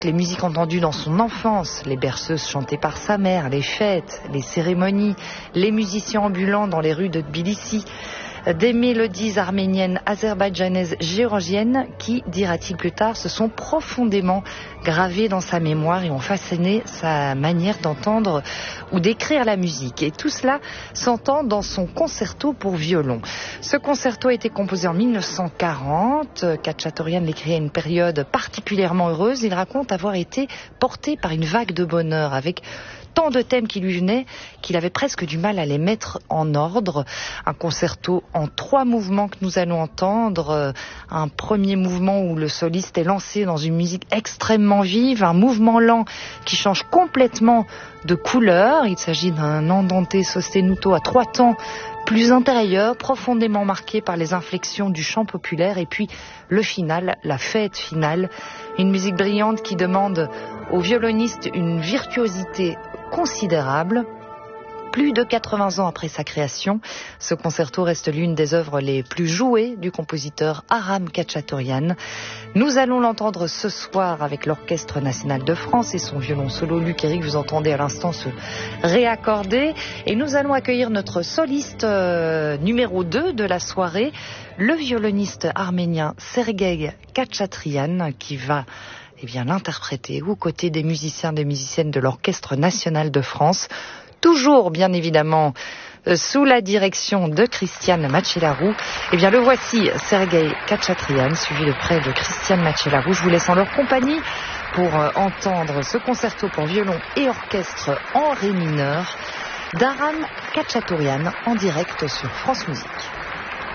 Les musiques entendues dans son enfance, les berceuses chantées par sa mère, les fêtes, les cérémonies, les musiciens ambulants dans les rues de Tbilissi, des mélodies arméniennes, azerbaïdjanaises, géorgiennes qui, dira-t-il plus tard, se sont profondément gravées dans sa mémoire et ont façonné sa manière d'entendre ou d'écrire la musique. Et tout cela s'entend dans son concerto pour violon. Ce concerto a été composé en 1940. Khatchatorian l'écrit à une période particulièrement heureuse. Il raconte avoir été porté par une vague de bonheur avec tant de thèmes qui lui venaient qu'il avait presque du mal à les mettre en ordre. Un concerto en 3 mouvements que nous allons entendre. Un premier mouvement où le soliste est lancé dans une musique extrêmement vive, un mouvement lent qui change complètement de couleur. Il s'agit d'un andante sostenuto à 3 temps plus intérieur, profondément marqué par les inflexions du chant populaire, et puis le final, la fête finale, une musique brillante qui demande au violoniste une virtuosité considérable. Plus de 80 ans après sa création, ce concerto reste l'une des œuvres les plus jouées du compositeur Aram Khatchatorian. Nous allons l'entendre ce soir avec l'Orchestre National de France et son violon solo Luc Eric, vous entendez à l'instant se réaccorder. Et nous allons accueillir notre soliste numéro 2 de la soirée, le violoniste arménien Sergueï Khatchatrian, qui va l'interpréter aux côtés des musiciens et des musiciennes de l'Orchestre National de France. Toujours, bien évidemment, sous la direction de Cristian Macellaro. Le voici, Sergueï Khatchatrian, suivi de près de Cristian Macellaro. Je vous laisse en leur compagnie pour entendre ce concerto pour violon et orchestre en ré mineur d'Aram Khatchatorian en direct sur France Musique.